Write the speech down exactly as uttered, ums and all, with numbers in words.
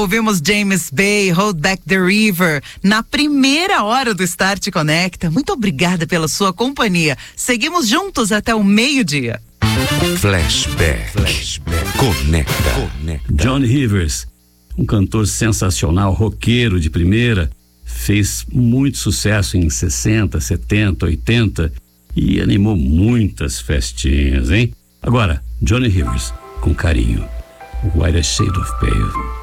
Ouvimos James Bay, Hold Back the River, na primeira hora do Start Conecta. Muito obrigada pela sua companhia. Seguimos juntos até o meio-dia. Flashback. Flashback. Conecta. Conecta. Johnny Rivers, um cantor sensacional, roqueiro de primeira, fez muito sucesso em sessenta, setenta, oitenta e animou muitas festinhas, hein? Agora, Johnny Rivers, com carinho, White Shade of Pale.